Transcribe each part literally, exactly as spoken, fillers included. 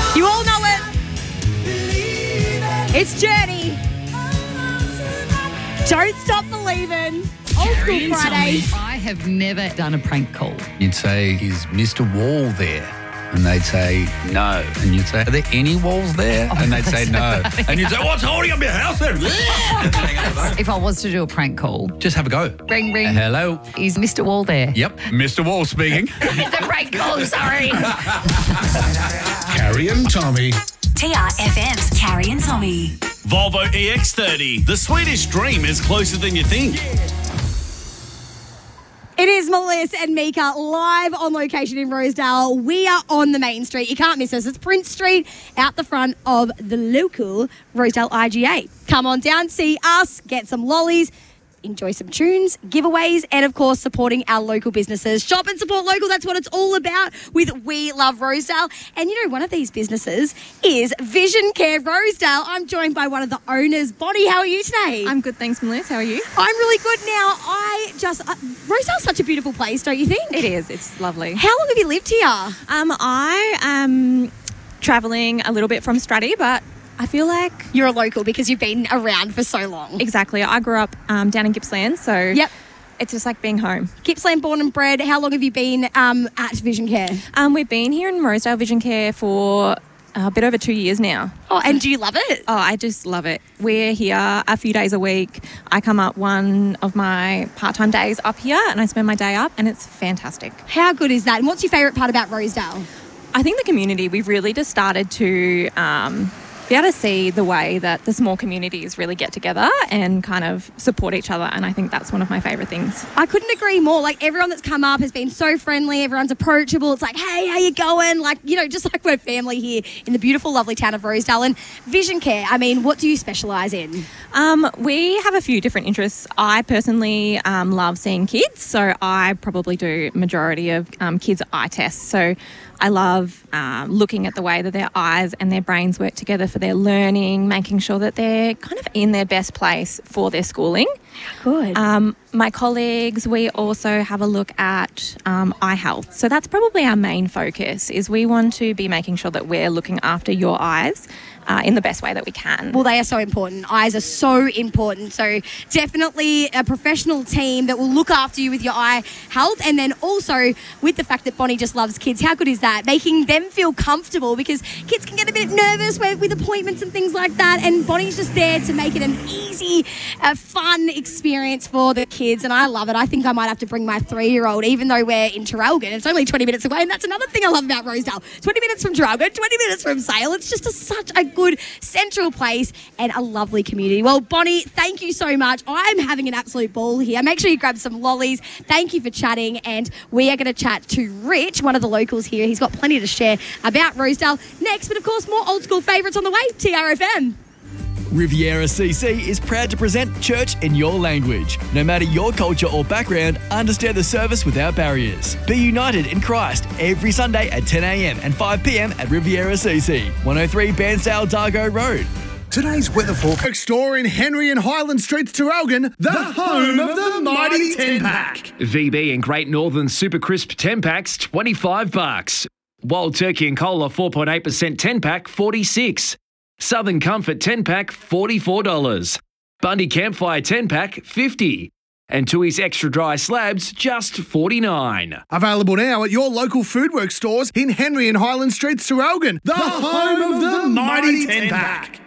You all know it. It's Journey. Don't stop believing. Old School Friday. I have never done a prank call. You'd say, is Mister Wall there? And they'd say, no. And you'd say, are there any walls there? And they'd say, no. And you'd say, what's holding up your house then? If I was to do a prank call, Just have a go. ring, ring. Uh, hello. Is Mister Wall there? Yep, Mister Wall speaking. It's a prank call, sorry. Carrie and Tommy. T R F M's Carrie and Tommy. Volvo E X thirty. The Swedish dream is closer than you think. It is Melissa and Mika live on location in Rosedale. We are on the main street. You can't miss us. It's Prince Street out the front of the local Rosedale I G A. Come on down, see us, get some lollies, enjoy some tunes, giveaways, and of course supporting our local businesses. Shop and support local, that's what it's all about with We Love Rosedale. And you know, one of these businesses is Vision Care Rosedale. I'm joined by one of the owners. Bonnie, how are you today? I'm good, thanks, Melissa. How are you? I'm really good now. I just, uh, Rosedale's such a beautiful place, don't you think? It is. It's lovely. How long have you lived here? Um, I am travelling a little bit from Stratty, but I feel like... You're a local because you've been around for so long. Exactly. I grew up um, down in Gippsland, so Yep. it's just like being home. Gippsland born and bred. How long have you been um, at Vision Care? Um, we've been here in Rosedale Vision Care for a bit over two years now. Oh, and do you love it? Oh, I just love it. We're here a few days a week. I come up one of my part-time days up here and I spend my day up and it's fantastic. How good is that? And what's your favourite part about Rosedale? I think the community, we've really just started to um, be able to see the way that the small communities really get together and kind of support each other. And I think that's one of my favourite things. I couldn't agree more. Like, everyone that's come up has been so friendly. Everyone's approachable. It's like, hey, how you going? Like, you know, just like we're family here in the beautiful, lovely town of Rosedale. And Vision Care, I mean, what do you specialise in? Um, we have a few different interests. I personally um, love seeing kids, so I probably do majority of um, kids' eye tests. So I love um, looking at the way that their eyes and their brains work together for their learning, making sure that they're kind of in their best place for their schooling. Good. Um, my colleagues, we also have a look at um, eye health. So that's probably our main focus, is we want to be making sure that we're looking after your eyes uh, in the best way that we can. Well, they are so important. Eyes are so important. So definitely a professional team that will look after you with your eye health. And then also with the fact that Bonnie just loves kids, how good is that? Making them feel comfortable, because kids can get a bit nervous with, with appointments and things like that. And Bonnie's just there to make it an easy, uh, fun experience for the kids. And I love it. I think I might have to bring my three-year-old, even though we're in Traralgon. It's only twenty minutes away. And that's another thing I love about Rosedale. twenty minutes from Traralgon, twenty minutes from Sale. It's just a, such a good central place and a lovely community. Well, Bonnie, thank you so much. I'm having an absolute ball here. Make sure you grab some lollies. Thank you for chatting. And we are going to chat to Rich, one of the locals here. He's got plenty to share about Rosedale next. But of course, more old school favourites on the way. T R F M. Riviera C C is proud to present Church in Your Language. No matter your culture or background, understand the service without barriers. Be united in Christ every Sunday at ten a.m. and five p.m. at Riviera C C, one oh three Bairnsdale Dargo Road. Today's weather forecast store in Henry and Highland Streets, Traralgon, the home of the mighty ten pack. V B and Great Northern Super Crisp ten packs, twenty-five bucks. Wild Turkey and Cola four point eight percent ten pack, forty-six. Southern Comfort ten pack, forty-four dollars. Bundy Campfire ten pack, fifty. And Tui's Extra Dry Slabs, just forty-nine. Available now at your local Foodworks stores in Henry and Highland Streets, Traralgon, the, the home, home of the, the mighty ten pack.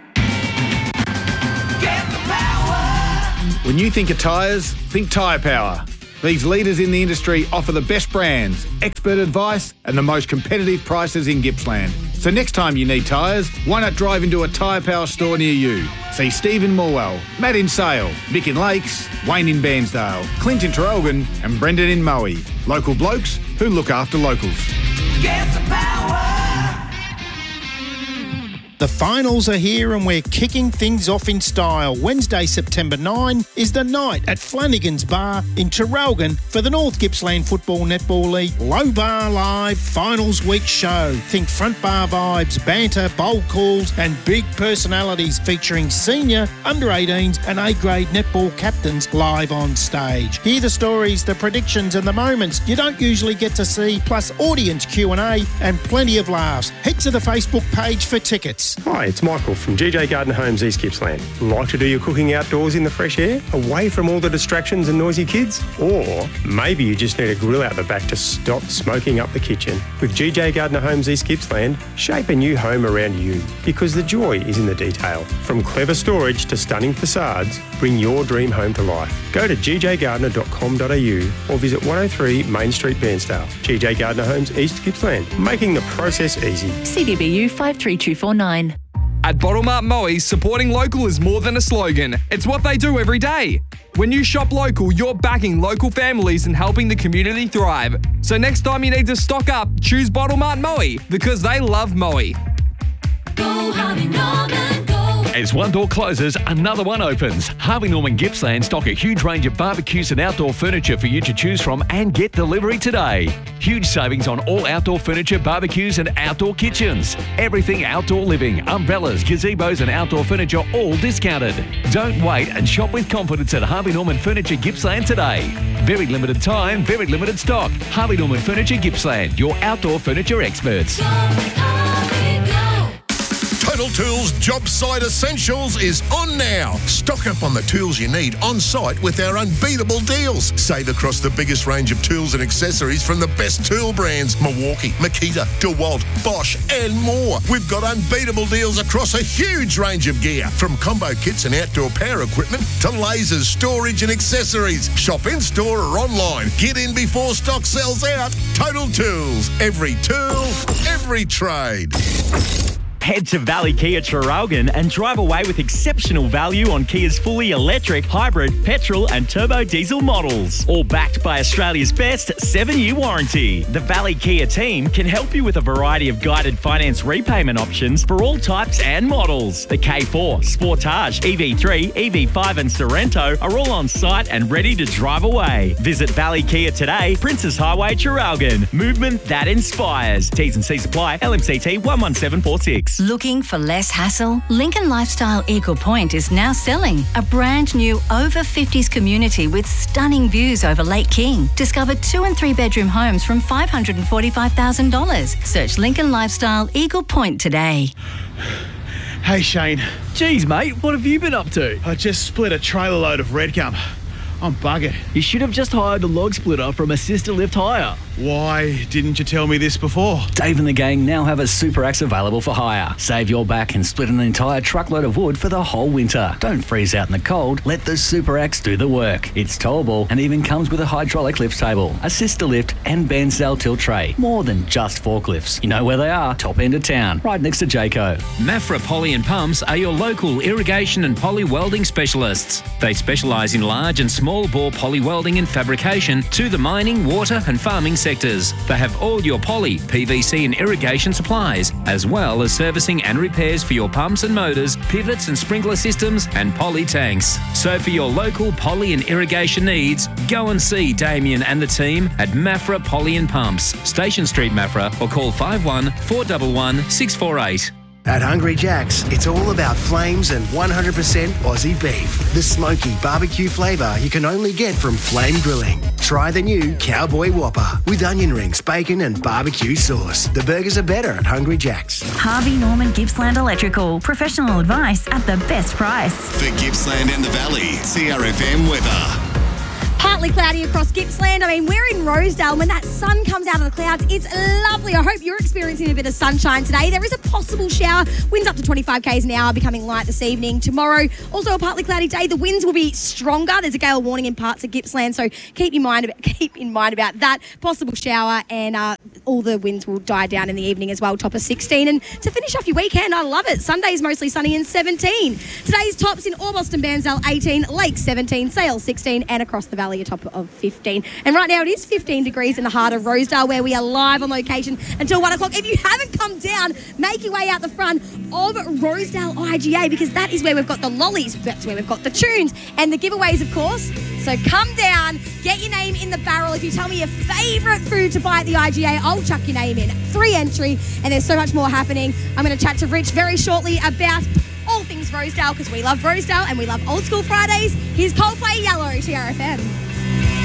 Get the power. When you think of tyres, think Tyre Power. These leaders in the industry offer the best brands, expert advice, and the most competitive prices in Gippsland. So next time you need tyres, why not drive into a Tyre Power store near you? See Stephen Morwell, Matt in Sale, Mick in Lakes, Wayne in Bairnsdale, Clint in Traralgon, and Brendan in Moe. Local blokes who look after locals. Get the power. The finals are here and we're kicking things off in style. Wednesday, September ninth is the night at Flanagan's Bar in Traralgon for the North Gippsland Football Netball League Low Bar Live Finals Week show. Think front bar vibes, banter, bold calls and big personalities featuring senior, under eighteens and A-grade netball captains live on stage. Hear the stories, the predictions and the moments you don't usually get to see, plus audience Q and A and plenty of laughs. Head to the Facebook page for tickets. Hi, it's Michael from G J Gardner Homes East Gippsland. Like to do your cooking outdoors in the fresh air, away from all the distractions and noisy kids? Or maybe you just need a grill out the back to stop smoking up the kitchen. With G J Gardner Homes East Gippsland, shape a new home around you because the joy is in the detail. From clever storage to stunning facades, bring your dream home to life. Go to g j gardner dot com dot a u or visit one oh three Main Street, Bairnsdale. G J Gardner Homes East Gippsland, making the process easy. C D B U five three two four nine. At Bottle Mart Moe, supporting local is more than a slogan. It's what they do every day. When you shop local, you're backing local families and helping the community thrive. So next time you need to stock up, choose Bottle Mart Moe because they love Moe. Go Harvey Norman, go. As one door closes, another one opens. Harvey Norman Gippsland stock a huge range of barbecues and outdoor furniture for you to choose from and get delivery today. Huge savings on all outdoor furniture, barbecues and outdoor kitchens. Everything outdoor living, umbrellas, gazebos and outdoor furniture all discounted. Don't wait and shop with confidence at Harvey Norman Furniture Gippsland today. Very limited time, very limited stock. Harvey Norman Furniture Gippsland, your outdoor furniture experts. Total Tools Job Site Essentials is on now. Stock up on the tools you need on site with our unbeatable deals. Save across the biggest range of tools and accessories from the best tool brands, Milwaukee, Makita, DeWalt, Bosch and more. We've got unbeatable deals across a huge range of gear, from combo kits and outdoor power equipment to lasers, storage and accessories. Shop in store or online. Get in before stock sells out. Total Tools. Every tool, every trade. Head to Valley Kia Traralgon and drive away with exceptional value on Kia's fully electric, hybrid, petrol and turbo diesel models. All backed by Australia's best seven-year warranty. The Valley Kia team can help you with a variety of guided finance repayment options for all types and models. The K four, Sportage, E V three, E V five and Sorrento are all on site and ready to drive away. Visit Valley Kia today, Princess Highway, Traralgon. Movement that inspires. T's and C's apply. L M C T one one seven four six. Looking for less hassle? Lincoln Lifestyle Eagle Point is now selling a brand new over fifties community with stunning views over Lake King. Discover two and three bedroom homes from five hundred forty-five thousand dollars. Search Lincoln Lifestyle Eagle Point today. Hey Shane. Geez, mate, what have you been up to? I just split a trailer load of red gum. I'm buggered. You should have just hired a log splitter from Assist to Lift Hire. Why didn't you tell me this before? Dave and the gang now have a Super Axe available for hire. Save your back and split an entire truckload of wood for the whole winter. Don't freeze out in the cold. Let the Super Axe do the work. It's towable and even comes with a hydraulic lift table, assist to lift and bandsail tilt tray. More than just forklifts. You know where they are? Top end of town, right next to Jayco. Mafra Poly and Pumps are your local irrigation and poly welding specialists. They specialise in large and small bore poly welding and fabrication to the mining, water and farming sectors. They have all your poly, P V C and irrigation supplies, as well as servicing and repairs for your pumps and motors, pivots and sprinkler systems and poly tanks. So for your local poly and irrigation needs, go and see Damien and the team at Mafra Poly and Pumps, Station Street, Mafra, or call five one four one one six four eight. At Hungry Jack's, it's all about flames and one hundred percent Aussie beef. The smoky barbecue flavour you can only get from Flame Grilling. Try the new Cowboy Whopper with onion rings, bacon and barbecue sauce. The burgers are better at Hungry Jack's. Harvey Norman Gippsland Electrical. Professional advice at the best price. For Gippsland and the Valley, C R F M weather. Partly cloudy across Gippsland. I mean, we're in Rosedale. When that sun comes out of the clouds, it's lovely. I hope you're experiencing a bit of sunshine today. There is a possible shower. Winds up to twenty-five kays an hour, becoming light this evening. Tomorrow, also a partly cloudy day. The winds will be stronger. There's a gale warning in parts of Gippsland, so keep in mind, keep in mind about that. Possible shower, and uh, all the winds will die down in the evening as well. Top of sixteen. And to finish off your weekend, I love it. Sunday's mostly sunny and seventeen. Today's tops in Orbost and Bairnsdale, eighteen. Lakes, seventeen. Sales, sixteen. And across the valley, Valley, a top of fifteen. And right now it is fifteen degrees in the heart of Rosedale, where we are live on location until one o'clock. If you haven't come down, make your way out the front of Rosedale I G A, because that is where we've got the lollies, that's where we've got the tunes and the giveaways, of course. So come down, get your name in the barrel. If you tell me your favourite food to buy at the I G A, I'll chuck your name in. Free entry, and there's so much more happening. I'm going to chat to Rich very shortly about all things Rosedale, because we love Rosedale and we love Old School Fridays. Here's Coldplay Yellow, T R F M.